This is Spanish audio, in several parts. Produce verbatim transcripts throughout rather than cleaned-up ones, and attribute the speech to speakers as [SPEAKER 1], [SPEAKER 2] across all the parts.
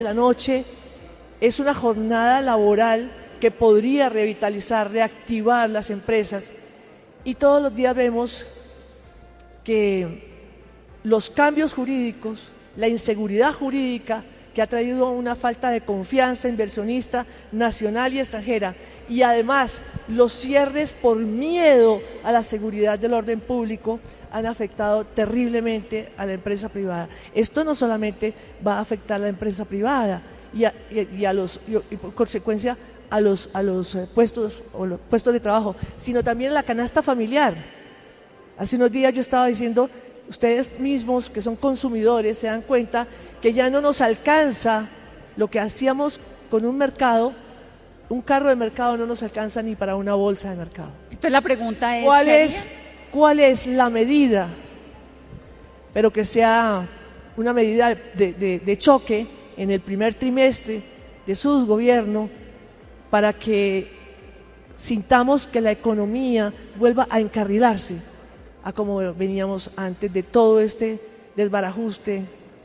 [SPEAKER 1] La noche es una jornada laboral que podría revitalizar, reactivar las empresas, y todos los días vemos que los cambios jurídicos, la inseguridad jurídica que ha traído una falta de confianza inversionista nacional y extranjera, y además los cierres por miedo a la seguridad del orden público han afectado terriblemente a la empresa privada. Esto no solamente va a afectar a la empresa privada y a, y, y a los y, y por consecuencia a los a los puestos o los puestos de trabajo, sino también a la canasta familiar. Hace unos días yo estaba diciendo, ustedes mismos que son consumidores se dan cuenta que ya no nos alcanza lo que hacíamos con un mercado, un carro de mercado no nos alcanza ni para una bolsa de mercado.
[SPEAKER 2] Entonces la pregunta es,
[SPEAKER 1] ¿cuál es, cuál es la medida? Pero que sea una medida de, de, de choque en el primer trimestre de su gobierno para que sintamos que la economía vuelva a encarrilarse a como veníamos antes de todo este desbarajuste,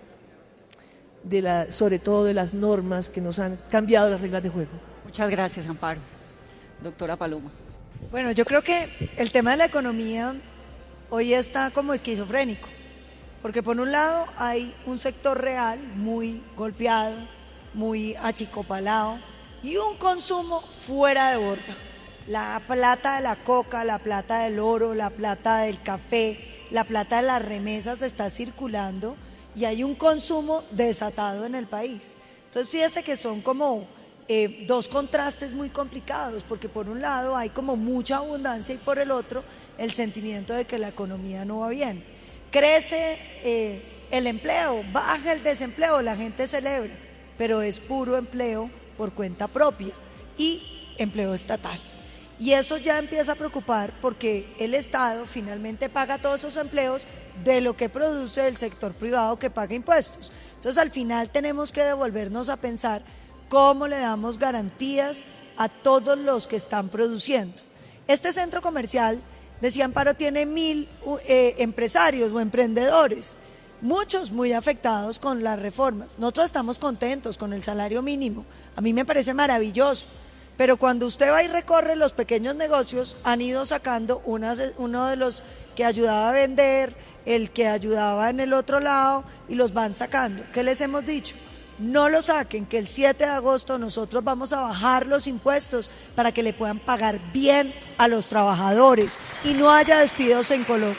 [SPEAKER 1] de la, sobre todo de las normas que nos han cambiado las reglas de juego.
[SPEAKER 2] Muchas gracias, Amparo. Doctora Paloma.
[SPEAKER 3] Bueno, yo creo que el tema de la economía hoy está como esquizofrénico, porque por un lado hay un sector real muy golpeado, muy achicopalado, y un consumo fuera de borda. La plata de la coca, la plata del oro, la plata del café, la plata de las remesas está circulando y hay un consumo desatado en el país. Entonces fíjese que son como eh, dos contrastes muy complicados, porque por un lado hay como mucha abundancia y por el otro el sentimiento de que la economía no va bien. Crece eh, el empleo, baja el desempleo, la gente celebra, pero es puro empleo por cuenta propia y empleo estatal. Y eso ya empieza a preocupar porque el Estado finalmente paga todos esos empleos de lo que produce el sector privado que paga impuestos. Entonces al final tenemos que devolvernos a pensar cómo le damos garantías a todos los que están produciendo. Este centro comercial, decía Amparo, tiene mil eh, empresarios o emprendedores, muchos muy afectados con las reformas. Nosotros estamos contentos con el salario mínimo, a mí me parece maravilloso. Pero cuando usted va y recorre los pequeños negocios, han ido sacando unas, uno de los que ayudaba a vender, el que ayudaba en el otro lado, y los van sacando. ¿Qué les hemos dicho? No lo saquen, que el siete de agosto nosotros vamos a bajar los impuestos para que le puedan pagar bien a los trabajadores y no haya despidos en Colombia.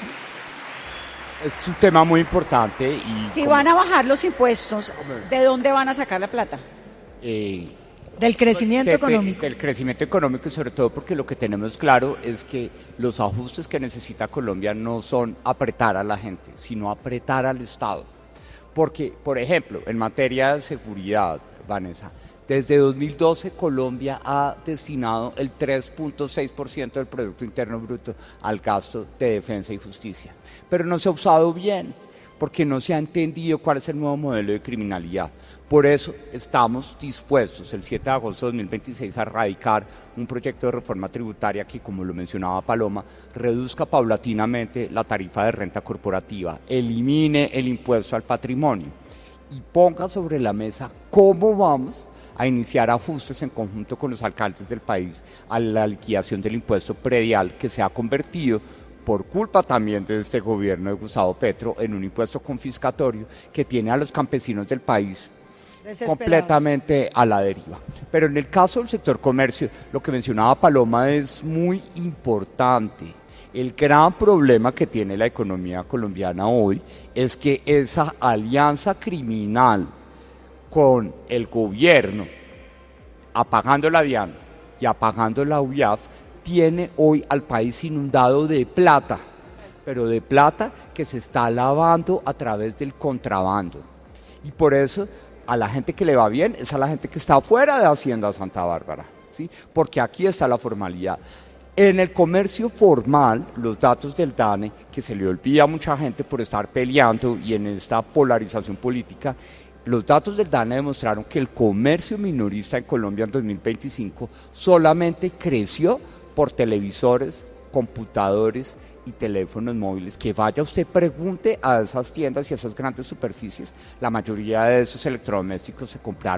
[SPEAKER 4] Es un tema muy importante. Y
[SPEAKER 2] si
[SPEAKER 4] como...
[SPEAKER 2] van a bajar los impuestos, ¿de dónde van a sacar la plata?
[SPEAKER 4] Eh...
[SPEAKER 3] Del crecimiento
[SPEAKER 4] de,
[SPEAKER 3] económico.
[SPEAKER 4] Del crecimiento económico, y sobre todo porque lo que tenemos claro es que los ajustes que necesita Colombia no son apretar a la gente, sino apretar al Estado. Porque, por ejemplo, en materia de seguridad, Vanessa, desde dos mil doce Colombia ha destinado el tres punto seis por ciento del Producto Interno Bruto al gasto de defensa y justicia. Pero no se ha usado bien, porque no se ha entendido cuál es el nuevo modelo de criminalidad. Por eso estamos dispuestos el siete de agosto de dos mil veintiséis a radicar un proyecto de reforma tributaria que, como lo mencionaba Paloma, reduzca paulatinamente la tarifa de renta corporativa, elimine el impuesto al patrimonio y ponga sobre la mesa cómo vamos a iniciar ajustes en conjunto con los alcaldes del país a la liquidación del impuesto predial, que se ha convertido, por culpa también de este gobierno de Gustavo Petro, en un impuesto confiscatorio que tiene a los campesinos del país completamente a la deriva. Pero en el caso del sector comercio, lo que mencionaba Paloma es muy importante. El gran problema que tiene la economía colombiana hoy es que esa alianza criminal con el gobierno, apagando la DIAN y apagando la U I A F, tiene hoy al país inundado de plata, pero de plata que se está lavando a través del contrabando. Y por eso a la gente que le va bien es a la gente que está fuera de Hacienda Santa Bárbara, ¿sí? Porque aquí está la formalidad. En el comercio formal, los datos del DANE, que se le olvida a mucha gente por estar peleando y en esta polarización política, los datos del DANE demostraron que el comercio minorista en Colombia en dos mil veinticinco solamente creció por televisores, computadores y teléfonos móviles, que vaya usted, pregunte a esas tiendas y a esas grandes superficies, la mayoría de esos electrodomésticos se compraron